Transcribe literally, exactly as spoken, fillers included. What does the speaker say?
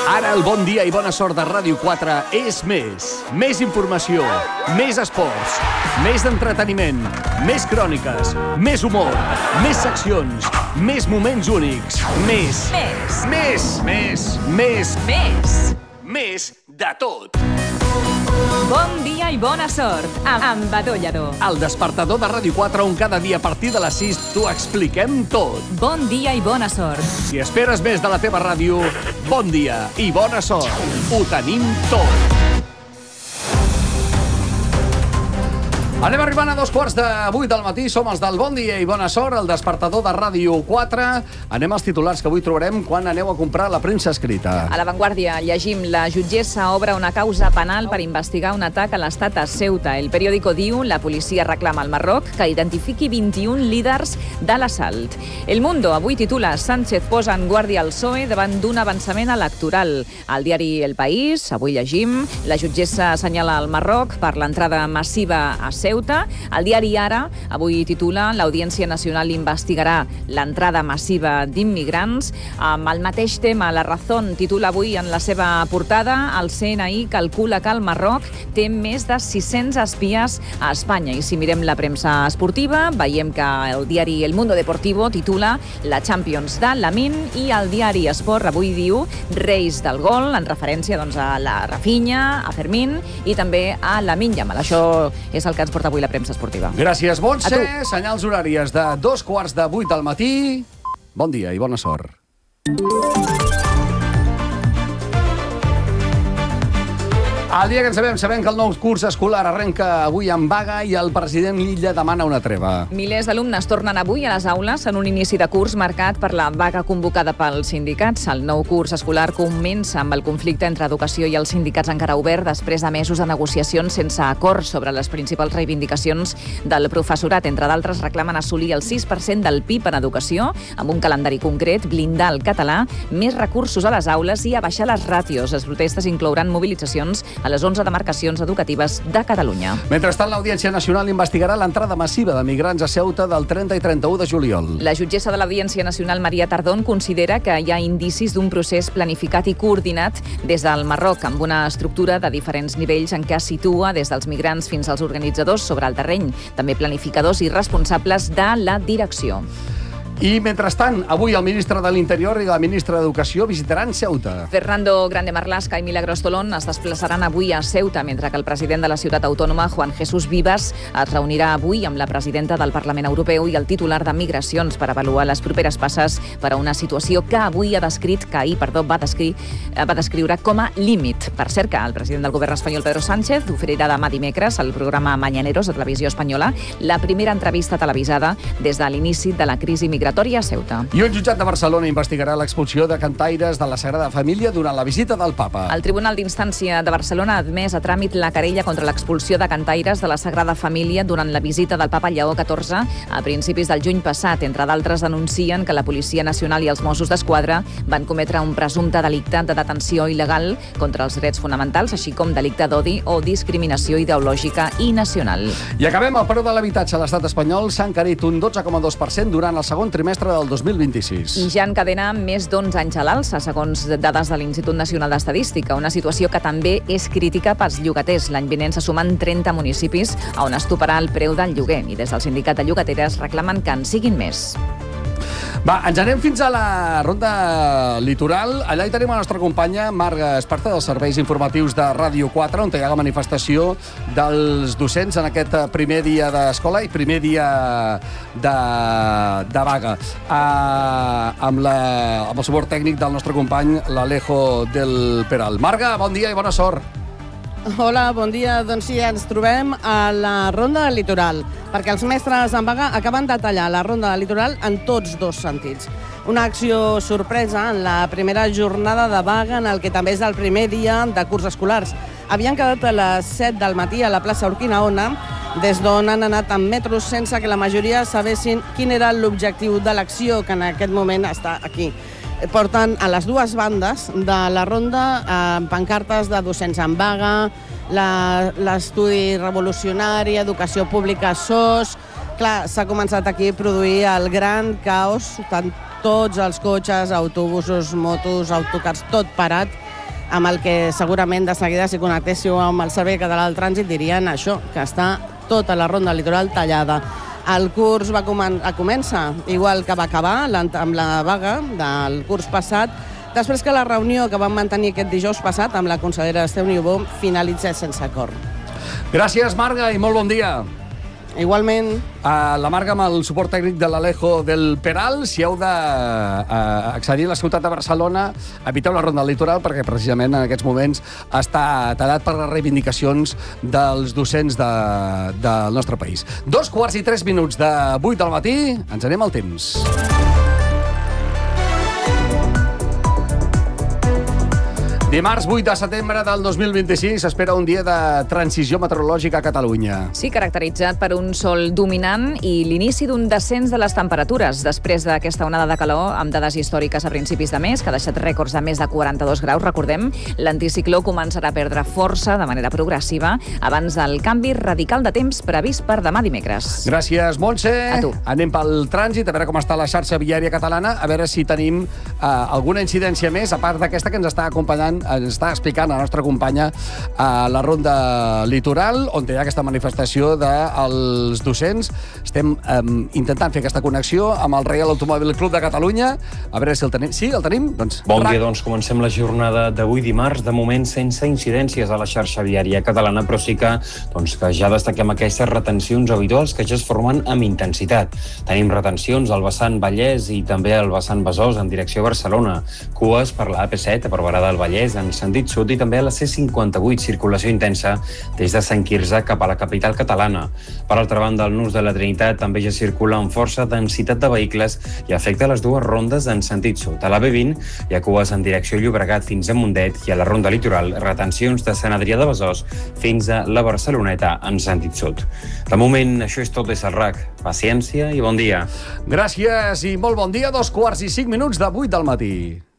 Ara el bon dia i bona sort de Ràdio quatre és més. Més informació, més esports, més entreteniment, més cròniques, més humor, més seccions, més moments únics, més... Més. Més. Més. Més. Més. Més de tot. Bon dia i bona sort amb Badó Lledó. El despertador de Ràdio quatre on cada dia a partir de les sis t'ho expliquem tot. Bon dia i bona sort. Si esperes més de la teva ràdio, bon dia i bona sort. Ho tenim tot. Anem arribant a dos quarts de vuit del matí. Som els del Bon Dia i Bona Sort, el despertador de Ràdio quatre. Anem als titulars que avui trobarem quan aneu a comprar la premsa escrita. A La Vanguardia llegim: la jutgessa obre una causa penal per investigar un atac a l'estat a Ceuta. El periòdico diu: la policia reclama al Marroc que identifiqui vint-i-un líders de l'assalt. El Mundo avui titula: Sánchez posa en guàrdia al P S O E davant d'un avançament electoral. Al diari El País avui llegim: la jutgessa assenyala al Marroc per l'entrada massiva a Ceuta. El diari Ara avui titula: l'Audiència Nacional investigarà l'entrada massiva d'immigrants. Amb el mateix tema, La Razón titula avui en la seva portada: el C N I calcula que el Marroc té més de sis-cents espies a Espanya. I si mirem la premsa esportiva, veiem que el diari El Mundo Deportivo titula: la Champions de Lamine, i el diari Esport avui diu: reis del gol, en referència doncs, a la Rafinha, a Fermín i també a Lamine Yamal. Això és el que ens porta avui la premsa esportiva. Gràcies, Montse. Senyals horàries de dos quarts de vuit del matí. Bon dia i bona sort. El dia que en sabem, sabem que el nou curs escolar arrenca avui en vaga i el president Illa demana una treva. Milers d'alumnes tornen avui a les aules en un inici de curs marcat per la vaga convocada pels sindicats. El nou curs escolar comença amb el conflicte entre educació i els sindicats encara obert després de mesos de negociacions sense acord sobre les principals reivindicacions del professorat. Entre d'altres, reclamen assolir el sis per cent del P I B en educació, amb un calendari concret, blindar el català, més recursos a les aules i abaixar les ràtios. Les protestes inclouran mobilitzacions a les onze demarcacions educatives de Catalunya. Mentrestant, l'Audiència Nacional investigarà l'entrada massiva de migrants a Ceuta del trenta i trenta-u de juliol. La jutgessa de l'Audiència Nacional, Maria Tardón, considera que hi ha indicis d'un procés planificat i coordinat des del Marroc, amb una estructura de diferents nivells en què es situa des dels migrants fins als organitzadors sobre el terreny, també planificadors i responsables de la direcció. I, mentrestant, avui el ministre de l'Interior i la ministra d'Educació visitaran Ceuta. Fernando Grande Marlaska i Milagros Tolón es desplaçaran avui a Ceuta, mentre que el president de la ciutat autònoma, Juan Jesús Vivas, es reunirà avui amb la presidenta del Parlament Europeu i el titular de Migracions per avaluar les properes passes per a una situació que avui ha descrit, que ahir, perdó, va, descri, va descriure com a límit. Per cert, que el president del govern espanyol, Pedro Sánchez, oferirà demà dimecres al programa Mañaneros de Televisió Espanyola la primera entrevista televisada des de l'inici de la crisi migratòria a Ceuta. I un jutjat de Barcelona investigarà l'expulsió de cantaires de la Sagrada Família durant la visita del Papa. El Tribunal d'Instància de Barcelona ha admès a tràmit la querella contra l'expulsió de cantaires de la Sagrada Família durant la visita del Papa Lleó catorze a principis del juny passat. Entre d'altres, denuncien que la Policia Nacional i els Mossos d'Esquadra van cometre un presumpte delicte de detenció il·legal contra els drets fonamentals, així com delicte d'odi o discriminació ideològica i nacional. I acabem. El preu de l'habitatge a l'estat espanyol s'ha encarit un dotze coma dos per cent durant el segon trimestre del dos mil vint-i-sis. I ja encadena més d'onze anys a l'alça, segons dades de l'Institut Nacional d'Estadística, una situació que també és crítica pels llogaters. L'any vinent se sumen trenta municipis on es toparà el preu del lloguer i des del sindicat de llogateres reclamen que en siguin més. Va, ens anem fins a la ronda litoral. Allà hi tenim la nostra companya Marga Esparta, dels serveis informatius de Ràdio quatre, on hi ha la manifestació dels docents en aquest primer dia d'escola i primer dia de, de vaga. Uh, amb, la, amb el suport tècnic del nostre company, l'Alejo del Peral. Marga, bon dia i bona sort. Hola, bon dia. Doncs sí, ens trobem a la ronda litoral, perquè els mestres en vaga acaben de tallar la ronda litoral en tots dos sentits. Una acció sorpresa en la primera jornada de vaga, en el que també és el primer dia de curs escolars. Havien quedat a les set del matí a la plaça Urquinaona, des d'on han anat en metros sense que la majoria sabessin quin era l'objectiu de l'acció, que en aquest moment està aquí. Porten a les dues bandes de la ronda eh, pancartes de docents en vaga, l'estudi revolucionari, educació pública S O S. Clar, s'ha començat aquí a produir el gran caos, tant tots els cotxes, autobusos, motos, autocars, tot parat. amb el que segurament de seguida, si connectéssiu amb el Servei Català del Trànsit, dirien això, que està tota la ronda litoral tallada. El curs va començar igual que va acabar, amb la vaga del curs passat, després que la reunió que vam mantenir aquest dijous passat amb la consellera Esther Niubó finalitzés sense acord. Gràcies, Marga, i molt bon dia. Igualment. Uh, la Marga amb el suport tècnic de l'Alejo del Peral. Si heu d'accedir a la ciutat de Barcelona, eviteu la ronda del litoral perquè precisament en aquests moments està tallat per les reivindicacions dels docents de, del nostre país. Dos quarts i tres minuts de vuit del matí. Ens anem al temps. Dimarts vuit de setembre del dos mil vint-i-sis s'espera un dia de transició meteorològica a Catalunya. Sí, caracteritzat per un sol dominant i l'inici d'un descens de les temperatures després d'aquesta onada de calor amb dades històriques a principis de mes, que ha deixat rècords de més de quaranta-dos graus. Recordem, l'anticicló començarà a perdre força de manera progressiva abans del canvi radical de temps previst per demà dimecres. Gràcies, Montse. A tu. Anem pel trànsit, a veure com està la xarxa viària catalana, a veure si tenim eh, alguna incidència més, a part d'aquesta que ens està acompanyant ens està explicant la nostra companya a la ronda litoral, on hi ha aquesta manifestació dels docents. Estem eh, intentant fer aquesta connexió amb el Reial Automòbil Club de Catalunya. A veure si el tenim. Sí, el tenim? Doncs, bon dia, doncs comencem la jornada d'avui dimarts, de moment sense incidències a la xarxa viària catalana, però sí que, doncs, que ja destaquem aquestes retencions habituals que ja es formen amb intensitat. Tenim retencions al vessant Vallès i també al vessant Besòs en direcció a Barcelona, cues per la A P set a Barberà del Vallès en sentit sud i també a la C cinquanta-vuit, circulació intensa des de Sant Quirze cap a la capital catalana. Per altra banda, el nus de la Trinitat també ja circula amb força densitat de vehicles i afecta les dues rondes en sentit sud. A la B vint hi ha cues en direcció Llobregat fins a Mundet i a la ronda litoral retencions de Sant Adrià de Besòs fins a la Barceloneta en sentit sud. De moment, això és tot des del R A C. Paciència i bon dia. Gràcies i molt bon dia. Dos quarts i cinc minuts de vuit del matí.